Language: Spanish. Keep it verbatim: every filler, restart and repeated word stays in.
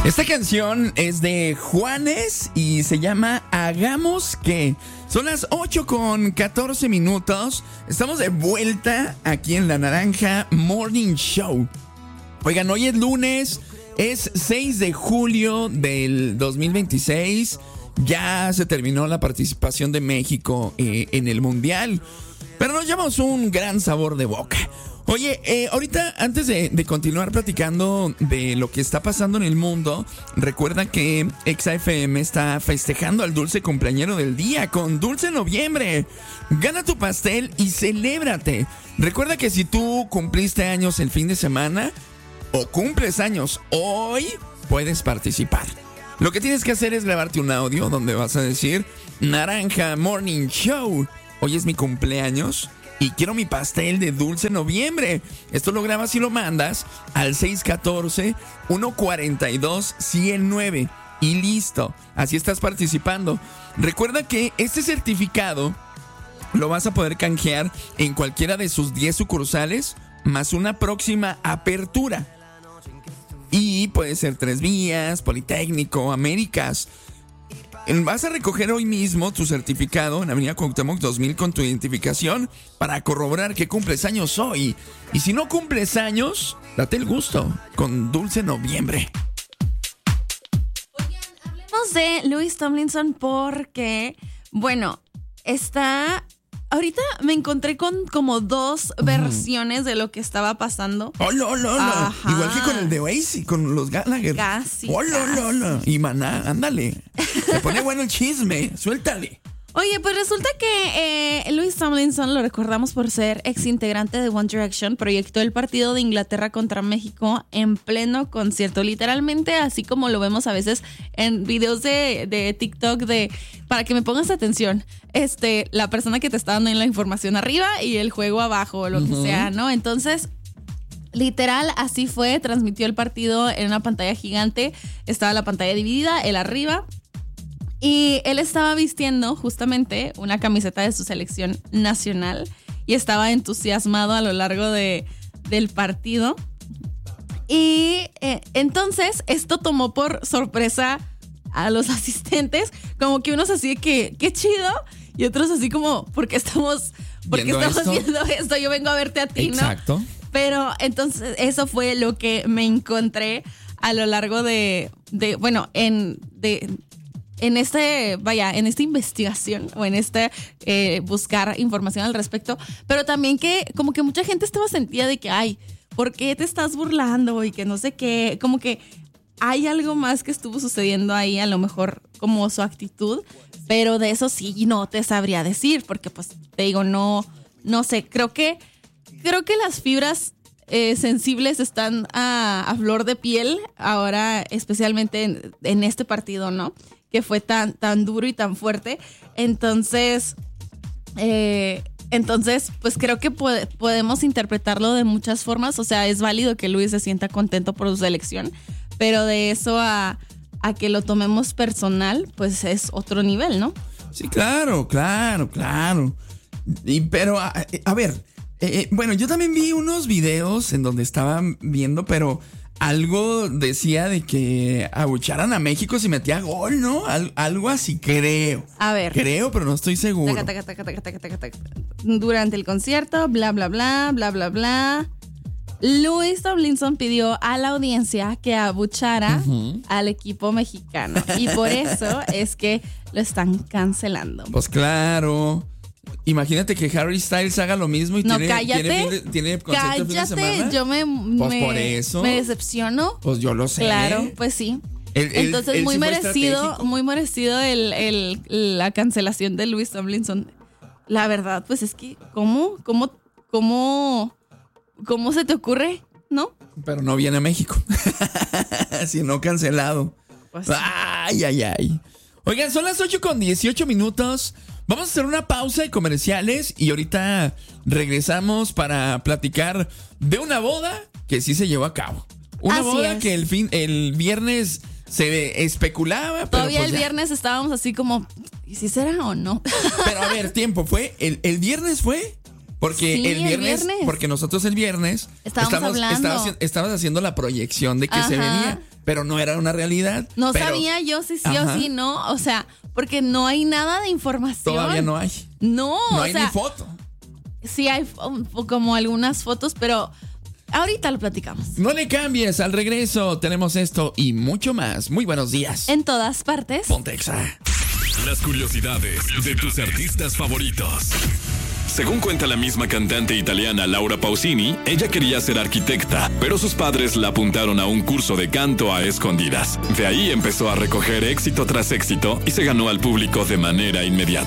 Esta canción es de Juanes y se llama Hagamos que. Son las ocho con catorce minutos. Estamos de vuelta aquí en La Naranja Morning Show. Oigan, hoy es lunes, es seis de julio del dos mil veintiséis. Ya se terminó la participación de México eh, en el Mundial, pero nos llevamos un gran sabor de boca. Oye, eh, ahorita antes de, de continuar platicando de lo que está pasando en el mundo, recuerda que Exa F M está festejando al dulce cumpleañero del día con Dulce Noviembre. Gana tu pastel y celébrate. Recuerda que si tú cumpliste años el fin de semana o cumples años hoy, puedes participar. Lo que tienes que hacer es grabarte un audio donde vas a decir: Naranja Morning Show, hoy es mi cumpleaños y quiero mi pastel de Dulce Noviembre. Esto lo grabas y lo mandas al seis uno cuatro, uno cuatro dos, cero nueve y listo. Así estás participando. Recuerda que este certificado lo vas a poder canjear en cualquiera de sus diez sucursales más una próxima apertura. Y puede ser Tres Vías, Politécnico, Américas. Vas a recoger hoy mismo tu certificado en Avenida Cuauhtémoc dos mil con tu identificación para corroborar que cumples años hoy. Y si no cumples años, date el gusto con Dulce Noviembre. Oigan, hablemos de Louis Tomlinson porque, bueno, está... Ahorita me encontré con como dos versiones de lo que estaba pasando. ¡Hola, hola, hola! Igual que con el de Oasis, con los Gallagher. Casi. ¡Hola, hola, hola! Y Maná, ándale. Se pone bueno el chisme, suéltale. Oye, pues resulta que eh, Louis Tomlinson lo recordamos por ser ex integrante de One Direction, proyectó el partido de Inglaterra contra México en pleno concierto, literalmente así como lo vemos a veces en videos de, de TikTok de, para que me pongas atención, este, la persona que te está dando la información arriba y el juego abajo o lo uh-huh. que sea, ¿no? Entonces, literal, así fue, transmitió el partido en una pantalla gigante, estaba la pantalla dividida, él arriba. Y él estaba vistiendo justamente una camiseta de su selección nacional y estaba entusiasmado a lo largo de, del partido. Y eh, entonces esto tomó por sorpresa a los asistentes, como que unos así de que, qué chido, y otros así como, ¿por qué estamos, ¿por qué estamos esto? viendo esto? Yo vengo a verte a ti, ¿no? Exacto. Pero entonces eso fue lo que me encontré a lo largo de, de bueno, en... de En este, vaya, en esta investigación o en este eh, buscar información al respecto, pero también que como que mucha gente estaba sentida de que, ay, ¿por qué te estás burlando? Y que no sé qué, como que hay algo más que estuvo sucediendo ahí, a lo mejor como su actitud, pero de eso sí no te sabría decir, porque pues te digo, no, no sé, creo que, creo que las fibras eh, sensibles están a, a flor de piel ahora, especialmente en, en este partido, ¿no? Que fue tan, tan duro y tan fuerte. Entonces, eh, entonces, pues creo que puede, podemos interpretarlo de muchas formas. O sea, es válido que Luis se sienta contento por su selección, pero de eso a, a que lo tomemos personal, pues es otro nivel, ¿no? Sí, claro, claro, claro. Y, pero, a, a ver, eh, bueno, yo también vi unos videos en donde estaban viendo, pero... algo decía de que abucharan a México si metía gol, ¿no? Al, algo así, creo. A ver. Creo, pero no estoy seguro. Taca, taca, taca, taca, taca, taca. Durante el concierto, bla, bla, bla, bla, bla, bla. Louis Tomlinson pidió a la audiencia que abuchara uh-huh. al equipo mexicano. Y por eso es que lo están cancelando. Pues claro. Imagínate que Harry Styles haga lo mismo y no, tiene, cállate, tiene, tiene concierto el fin de semana. Cállate, yo me, pues me, por eso, me decepciono. Pues yo lo sé. Claro, pues sí. El, el, Entonces, muy merecido, muy merecido el, el, la cancelación de Louis Tomlinson. La verdad, pues es que, ¿cómo? ¿Cómo? ¿Cómo? ¿Cómo se te ocurre? ¿No? Pero no viene a México. Si no, cancelado. Pues sí. Ay, ay, ay. Oigan, son las ocho con dieciocho minutos. Vamos a hacer una pausa de comerciales y ahorita regresamos para platicar de una boda que sí se llevó a cabo. Una Así boda es. que el fin, el viernes se especulaba. Pero Todavía pues el ya. viernes estábamos así como, ¿y si será o no? Pero a ver, tiempo, ¿fue? ¿El, el viernes fue? Porque Sí, el, viernes, el viernes. porque nosotros el viernes Estábamos estamos, hablando. Estábamos, estábamos haciendo la proyección de que Ajá. se venía. pero no era una realidad. No pero, sabía yo si sí ajá. o si no, o sea, porque no hay nada de información. Todavía no hay. No, No o hay sea, ni foto. Sí hay um, como algunas fotos, pero ahorita lo platicamos. No le cambies, al regreso tenemos esto y mucho más. Muy buenos días. En todas partes. Ponte Exa. Las curiosidades de tus artistas favoritos. Según cuenta la misma cantante italiana Laura Pausini, ella quería ser arquitecta, pero sus padres la apuntaron a un curso de canto a escondidas. De ahí empezó a recoger éxito tras éxito y se ganó al público de manera inmediata.